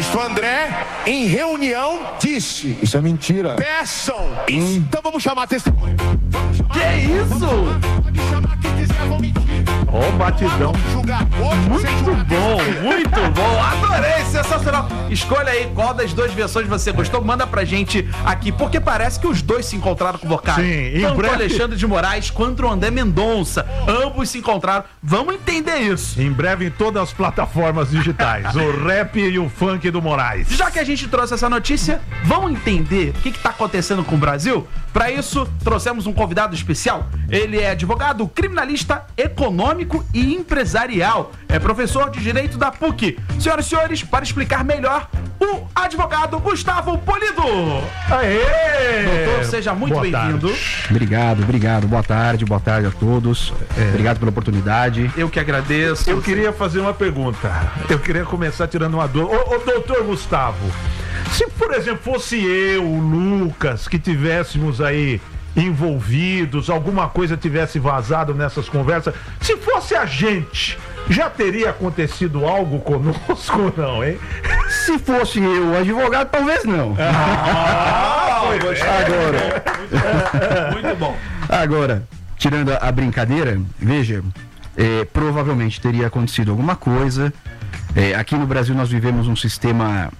ministro André, em reunião, disse... Isso é mentira. Peçam. Então vamos chamar a testemunha. Que isso? Pode chamar quem quiser, vão mentir. Ó, batidão. Muito bom. Adorei, sensacional. Escolha aí qual das duas versões você gostou. Manda pra gente aqui, porque parece que os dois se encontraram com o vocais. Sim, tanto breve... o Alexandre de Moraes quanto o André Mendonça. Ambos se encontraram. Vamos entender isso. Em breve em todas as plataformas digitais. O rap e o funk do Moraes. Já que a gente trouxe essa notícia, vamos entender o que tá acontecendo com o Brasil? Para isso, trouxemos um convidado especial. Ele é advogado, criminalista, econômico e empresarial. É professor de Direito da PUC. Senhoras e senhores, para explicar melhor, o advogado Gustavo Polido. Aê! Doutor, seja muito bem-vindo. Obrigado. Boa tarde a todos. Obrigado pela oportunidade. Eu que agradeço. Eu queria fazer uma pergunta. Eu queria começar tirando uma dúvida. Ô, doutor Gustavo, se, por exemplo, fosse eu, o Lucas, que tivéssemos aí envolvidos, alguma coisa tivesse vazado nessas conversas, se fosse a gente, já teria acontecido algo conosco ou não, hein? Se fosse eu, o advogado, talvez não. Agora. Muito bom. Agora, tirando a brincadeira, veja, provavelmente teria acontecido alguma coisa. Aqui no Brasil nós vivemos um sistema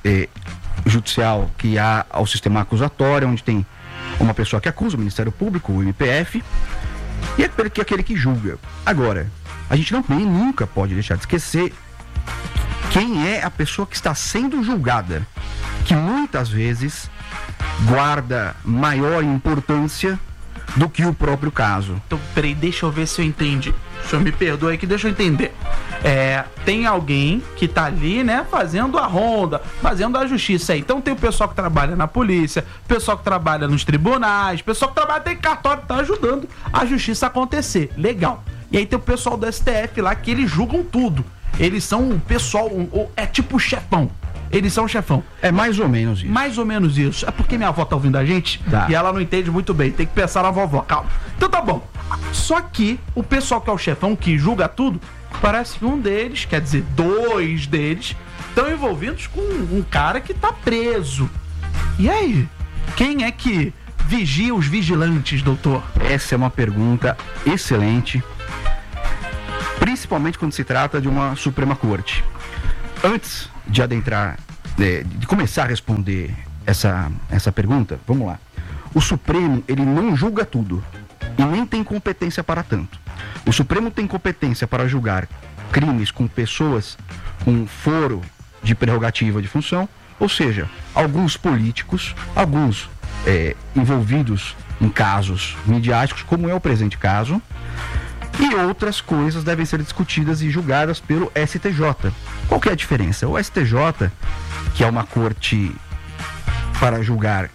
judicial que há ao sistema acusatório, onde tem uma pessoa que acusa, o Ministério Público, o MPF, e aquele que julga. Agora, a gente nunca pode deixar de esquecer quem é a pessoa que está sendo julgada, que muitas vezes guarda maior importância do que o próprio caso. Então, peraí, deixa eu ver se eu entendi. O senhor me perdoa aí que deixa eu entender. Tem alguém que tá ali, né, fazendo a ronda, fazendo a justiça aí. Então tem o pessoal que trabalha na polícia, o pessoal que trabalha nos tribunais, o pessoal que trabalha até em cartório, tá ajudando a justiça a acontecer. Legal. E aí tem o pessoal do STF lá que eles julgam tudo. Eles são o pessoal, é tipo chefão. Eles são o chefão. É mais ou menos isso. Mais ou menos isso. É porque minha avó tá ouvindo a gente e ela não entende muito bem. Tem que pensar na vovó, calma. Então tá bom. Só que o pessoal que é o chefão, que julga tudo, parece que um deles, quer dizer, dois deles, estão envolvidos com um cara que tá preso. E aí? Quem é que vigia os vigilantes, doutor? Essa é uma pergunta excelente, principalmente quando se trata de uma Suprema Corte. Antes de adentrar, de começar a responder essa pergunta, vamos lá. O Supremo, ele não julga tudo e nem tem competência para tanto. O Supremo tem competência para julgar crimes com pessoas com foro de prerrogativa de função, ou seja, alguns políticos, alguns envolvidos em casos midiáticos, como é o presente caso, e outras coisas devem ser discutidas e julgadas pelo STJ. Qual que é a diferença? O STJ, que é uma corte para julgar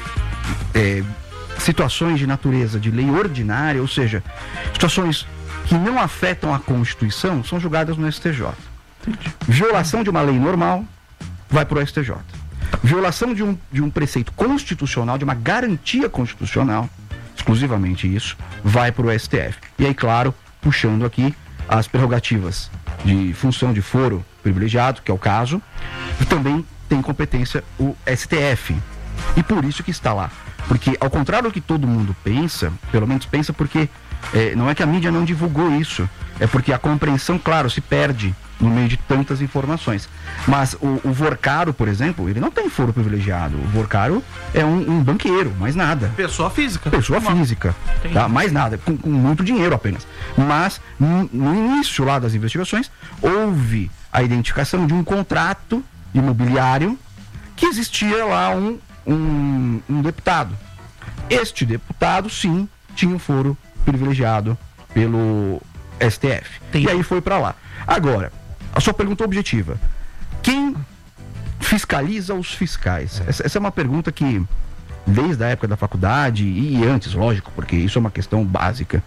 situações de natureza de lei ordinária, ou seja, situações que não afetam a Constituição, são julgadas no STJ. Violação de uma lei normal vai para o STJ. Violação de um preceito constitucional, de uma garantia constitucional, exclusivamente isso, vai para o STF. E aí, claro, puxando aqui as prerrogativas de função de foro privilegiado, que é o caso, e também tem competência o STF. E por isso que está lá. Porque, ao contrário do que todo mundo pensa, pelo menos pensa porque não é que a mídia não divulgou isso, é porque a compreensão, claro, se perde no meio de tantas informações. Mas o Vorcaro, por exemplo, ele não tem foro privilegiado. O Vorcaro é um banqueiro, mais nada. Pessoa física. Pessoa física, tá? Mais nada, com muito dinheiro apenas. Mas, no início lá das investigações, houve a identificação de um contrato imobiliário que existia lá um deputado. Este deputado, sim, tinha um foro privilegiado pelo STF. E aí foi para lá. Agora, a sua pergunta objetiva: quem fiscaliza os fiscais? Essa é uma pergunta que, desde a época da faculdade e antes, lógico, porque isso é uma questão básica,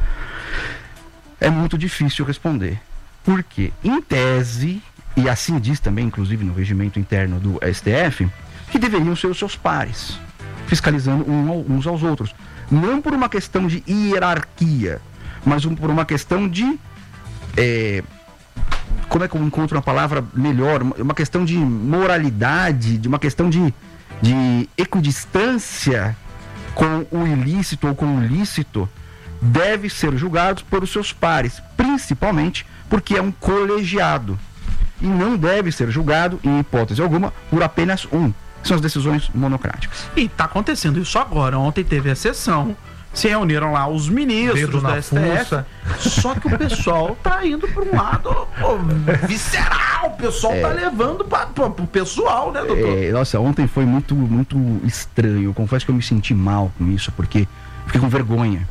é muito difícil responder. Porque, em tese, e assim diz também, inclusive no regimento interno do STF, que deveriam ser os seus pares, fiscalizando uns aos outros. Não por uma questão de hierarquia, mas por uma questão de como é que eu encontro uma palavra melhor? Uma questão de moralidade, de uma questão de equidistância com o ilícito ou com o lícito, deve ser julgado por os seus pares, principalmente porque é um colegiado. E não deve ser julgado, em hipótese alguma, por apenas um. São as decisões monocráticas. E tá acontecendo isso agora. Ontem teve a sessão, se reuniram lá os ministros da STF. Só que o pessoal tá indo para um lado visceral. O pessoal tá levando para o pessoal, né, doutor? Nossa, ontem foi muito, muito estranho. Eu confesso que eu me senti mal com isso, porque fiquei com vergonha.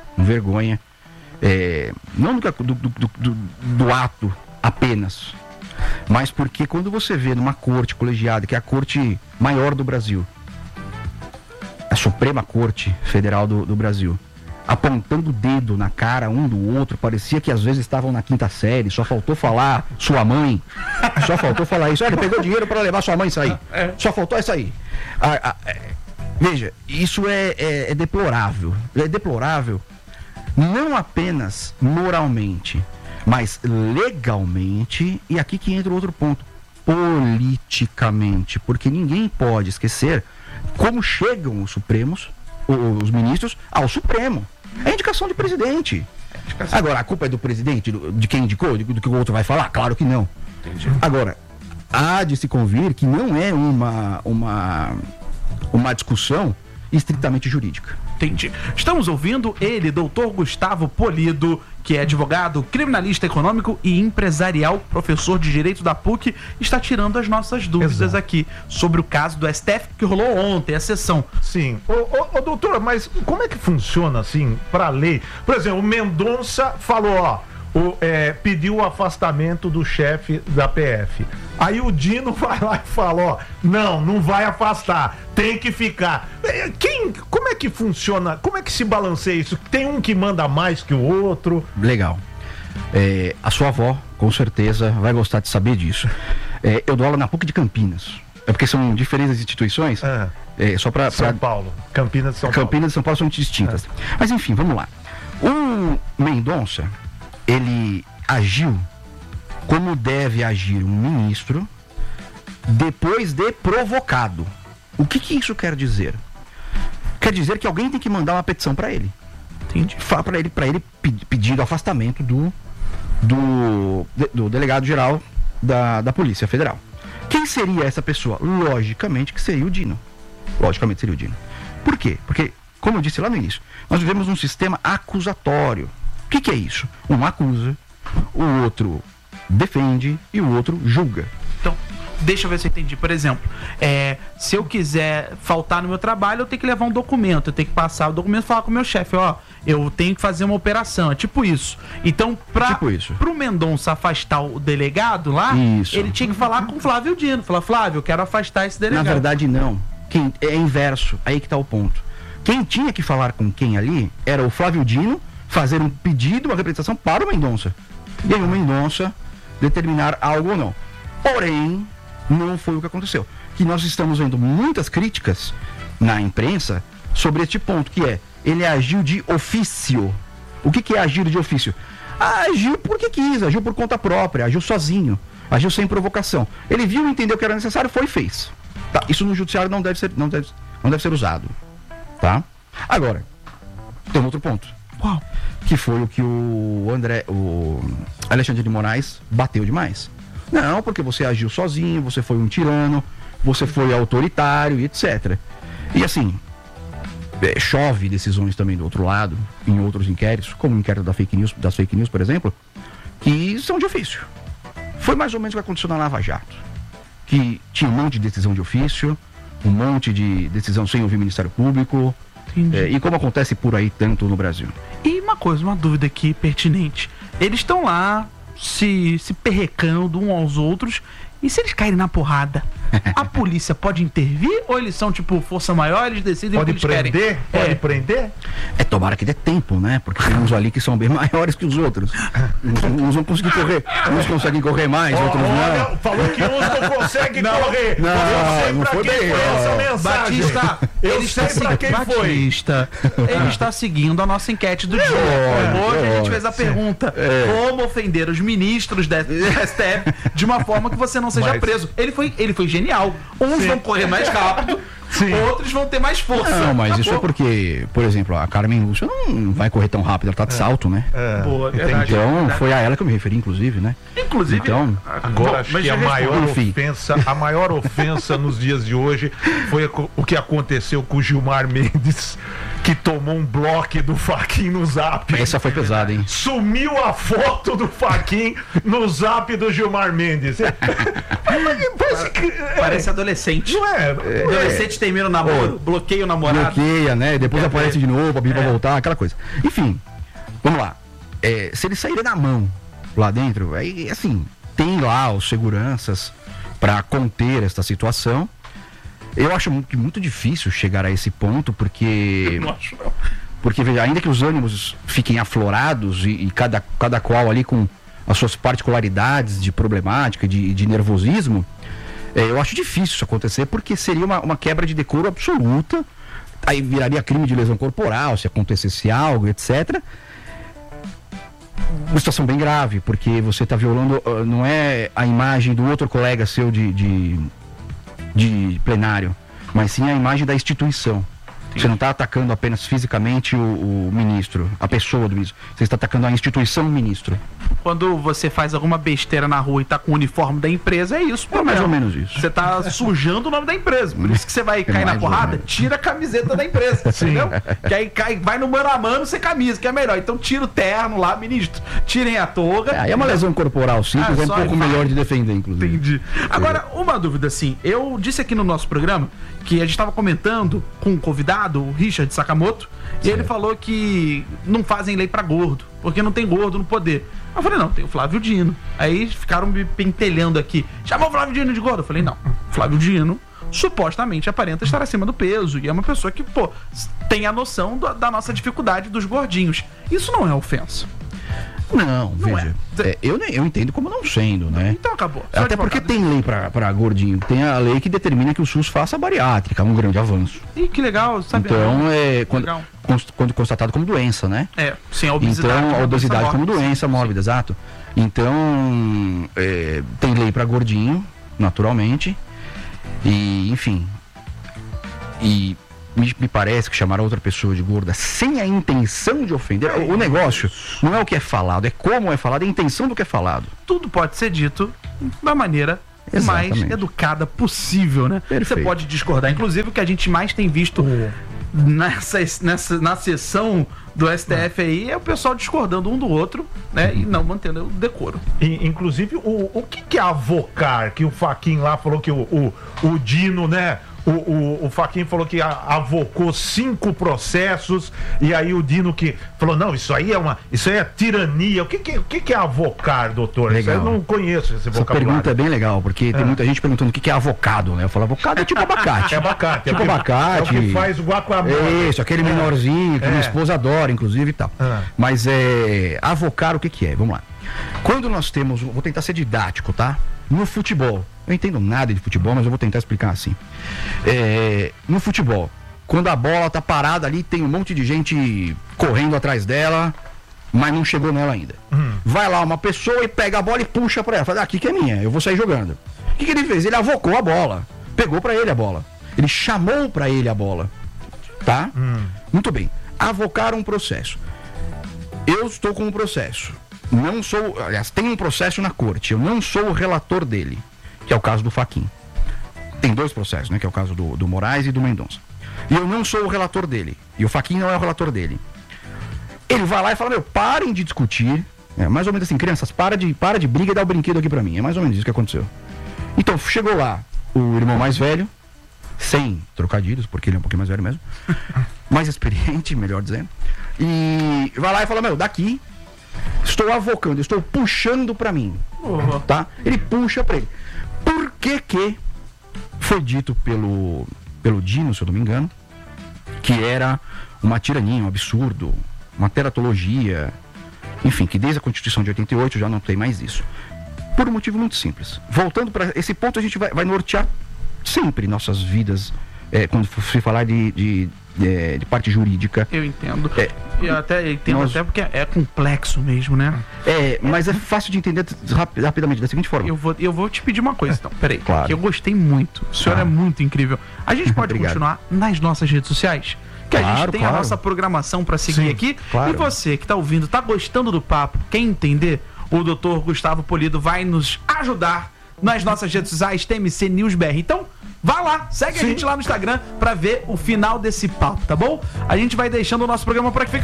Não do ato apenas, mas porque quando você vê numa corte colegiada, que é a corte maior do Brasil, a Suprema Corte Federal do Brasil, apontando o dedo na cara um do outro, parecia que às vezes estavam na quinta série, só faltou falar sua mãe, só faltou falar isso, ele pegou dinheiro para levar sua mãe sair, só faltou isso aí. Veja, isso é deplorável, não apenas moralmente, mas legalmente, e aqui que entra outro ponto, politicamente, porque ninguém pode esquecer como chegam os ministros ao Supremo. É indicação de presidente. Agora, a culpa é do presidente, de quem indicou, do que o outro vai falar? Claro que não. Entendi. Agora, há de se convir que não é uma discussão estritamente jurídica. Entendi. Estamos ouvindo ele, doutor Gustavo Polido, que é advogado, criminalista econômico e empresarial, professor de Direito da PUC, está tirando as nossas dúvidas aqui sobre o caso do STF que rolou ontem, a sessão. Sim. Ô, doutor, mas como é que funciona assim, para a lei? Por exemplo, o Mendonça falou, pediu o afastamento do chefe da PF. Aí o Dino vai lá e fala, não vai afastar, tem que ficar. Como é que funciona? Como é que se balanceia isso? Tem um que manda mais que o outro? Legal. A sua avó, com certeza, vai gostar de saber disso. Eu dou aula na PUC de Campinas. É porque são diferentes instituições. Só para São Paulo. Campinas e São Paulo. Campinas e São Paulo são distintas. Mas enfim, vamos lá. O Mendonça, ele agiu como deve agir um ministro depois de provocado. O que isso quer dizer? Quer dizer que alguém tem que mandar uma petição para ele. Entendi. Para ele pedir o afastamento do delegado-geral da Polícia Federal. Quem seria essa pessoa? Logicamente que seria o Dino. Por quê? Porque, como eu disse lá no início, nós vivemos um sistema acusatório. O que é isso? Um acusa, o outro defende e o outro julga. Então, deixa eu ver se eu entendi. Por exemplo, se eu quiser faltar no meu trabalho, eu tenho que levar um documento, eu tenho que passar o documento e falar com o meu chefe, eu tenho que fazer uma operação, é tipo isso. Então, pro Mendonça afastar o delegado lá, ele tinha que falar com o Flávio Dino, falar, Flávio, eu quero afastar esse delegado. Na verdade, não. É inverso, aí que tá o ponto. Quem tinha que falar com quem ali era o Flávio Dino, fazer um pedido, uma representação para o Mendonça. E aí o Mendonça determinar algo ou não. Porém, não foi o que aconteceu. Que nós estamos vendo muitas críticas na imprensa sobre este ponto, que ele agiu de ofício. O que é agir de ofício? Agiu porque quis, agiu por conta própria, agiu sozinho, agiu sem provocação. Ele viu e entendeu que era necessário, foi e fez. Tá? Isso no judiciário não deve ser usado. Tá? Agora, tem um outro ponto. Qual? Que foi o que o Alexandre de Moraes bateu demais. Não, porque você agiu sozinho, você foi um tirano, você foi autoritário e etc. E assim, chove decisões também do outro lado, em outros inquéritos, como o inquérito das fake news, por exemplo, que são de ofício. Foi mais ou menos o que aconteceu na Lava Jato, que tinha um monte de decisão de ofício, um monte de decisão sem ouvir o Ministério Público, e como acontece por aí tanto no Brasil. E uma dúvida aqui pertinente. Eles estão lá se perrecando uns aos outros E se eles caírem na porrada, a polícia pode intervir? Ou eles são, tipo, força maior, eles decidem o que eles querem? Pode prender? Tomara que dê tempo, né? Porque tem uns ali que são bem maiores que os outros. Uns vão conseguir correr. Uns conseguem correr mais, outros não. Falou que uns não conseguem correr. Não foi bem. Batista, ele está seguindo a nossa enquete do dia. Hoje a gente fez a pergunta: como ofender os ministros do STF de uma forma que você não seja preso? Ele foi genial. Uns vão correr mais rápido, outros vão ter mais força. Não, mas isso é porque, por exemplo, a Carmen Lúcia não vai correr tão rápido, ela tá de salto, né? Boa, então, foi a ela que eu me referi, inclusive, né? Então, agora acho que a maior ofensa nos dias de hoje foi o que aconteceu com o Gilmar Mendes, que tomou um bloco do Fachin no Zap. Essa foi pesada, hein? Sumiu a foto do Fachin no Zap do Gilmar Mendes. Parece adolescente. Não é? Adolescente termina o namoro, bloqueia o namorado. Bloqueia, né? Depois aparece de novo, a Bíblia vai voltar, aquela coisa. Enfim, vamos lá. Se ele sair da mão lá dentro, aí, assim, tem lá os seguranças para conter esta situação. Eu acho muito difícil chegar a esse ponto, porque... Eu não acho, não. Porque, veja, ainda que os ânimos fiquem aflorados e cada qual ali com as suas particularidades de problemática, de nervosismo, eu acho difícil isso acontecer, porque seria uma quebra de decoro absoluta, aí viraria crime de lesão corporal, se acontecesse algo, etc. Uma situação bem grave, porque você está violando, não é a imagem do outro colega seu de plenário, mas sim a imagem da instituição. Você não está atacando apenas fisicamente o ministro, a pessoa do ministro. Você está atacando a instituição ministro. Quando você faz alguma besteira na rua e está com o uniforme da empresa, é isso. É mais ou menos isso. Você está sujando o nome da empresa. Por isso que você vai cair na porrada, tira a camiseta da empresa, entendeu? Que aí vai no mano a mano sem camisa, que é melhor. Então tira o terno lá, ministro. Tirem a toga. Aí é uma lesão corporal simples, é um pouco melhor de defender, inclusive. Entendi. Agora, uma dúvida assim. Eu disse aqui no nosso programa que a gente estava comentando com um convidado, o Richard Sakamoto, e ele falou que não fazem lei pra gordo, porque não tem gordo no poder. Eu falei, não, tem o Flávio Dino. Aí ficaram me pentelhando aqui. Chamou o Flávio Dino de gordo? Eu falei, não, Flávio Dino supostamente aparenta estar acima do peso, e é uma pessoa que, tem a noção da nossa dificuldade dos gordinhos. Isso não é ofensa. Não, veja, eu entendo como não sendo, né? Então acabou. Até porque tem lei pra gordinho. Tem a lei que determina que o SUS faça bariátrica, um grande avanço. Ih, que legal, sabe? Então, quando constatado como doença, né? Sim, a obesidade. Então, a obesidade como doença mórbida, exato. Então, tem lei pra gordinho, naturalmente. E, enfim. E me parece que chamar outra pessoa de gorda sem a intenção de ofender. O negócio não é o que é falado, é como é falado, é a intenção do que é falado. Tudo pode ser dito da maneira mais educada possível, né? Perfeito. Você pode discordar. Inclusive, o que a gente mais tem visto na sessão do STF aí é o pessoal discordando um do outro, né? E não mantendo o decoro. Inclusive, o que é avocar? Que o Fachin lá falou que o Dino, né? O Fachin falou que avocou 5 processos, e aí o Dino que falou, não, isso aí é tirania. O que é avocar, doutor? Legal. Eu não conheço esse vocabulário. Essa pergunta é bem legal, porque tem muita gente perguntando o que é avocado, né? Eu falo, avocado é tipo abacate. É abacate. Tipo abacate. É o que faz o guacamole. Isso, aquele menorzinho que minha esposa adora, inclusive, e tal. Mas avocar o que é? Vamos lá. Quando nós temos, vou tentar ser didático, tá? No futebol, eu entendo nada de futebol, mas eu vou tentar explicar assim. No futebol, quando a bola tá parada ali, tem um monte de gente correndo atrás dela, mas não chegou nela ainda. Vai lá uma pessoa e pega a bola e puxa pra ela. Fala, aqui que é minha, eu vou sair jogando. O que ele fez? Ele avocou a bola, pegou pra ele a bola. Ele chamou pra ele a bola. Tá? Muito bem. Avocar um processo. Eu estou com um processo. Não sou, aliás, tem um processo na corte. Eu não sou o relator dele, que é o caso do Fachin. Tem 2 processos, né? Que é o caso do Moraes e do Mendonça. E eu não sou o relator dele. E o Fachin não é o relator dele. Ele vai lá e fala, parem de discutir. Mais ou menos assim, crianças, para de briga e dá o brinquedo aqui pra mim. É mais ou menos isso que aconteceu. Então, chegou lá o irmão mais velho, sem trocadilhos, porque ele é um pouquinho mais velho mesmo. Mais experiente, melhor dizendo. E vai lá e fala, daqui... Estou avocando, estou puxando pra mim. Tá? Ele puxa pra ele. Por que foi dito pelo Dino, se eu não me engano, que era uma tirania, um absurdo, uma teratologia, enfim, que desde a Constituição de 88 já não tem mais isso. Por um motivo muito simples. Voltando para esse ponto, a gente vai nortear sempre nossas vidas, quando se falar de parte jurídica. Eu entendo. Eu até entendo, até porque é complexo mesmo, né? Mas é fácil de entender rapidamente, da seguinte forma. Eu vou te pedir uma coisa, então. Peraí, claro. que eu gostei muito. O senhor é muito incrível. A gente pode Obrigado. continuar nas nossas redes sociais? Que a gente tem a claro. nossa programação para seguir aqui. Claro. E você que tá ouvindo, tá gostando do papo, quer entender? O Dr. Gustavo Polido vai nos ajudar nas nossas redes sociais, TMC News BR. Então, vá lá, segue a gente lá no Instagram pra ver o final desse papo, tá bom? A gente vai deixando o nosso programa por aqui.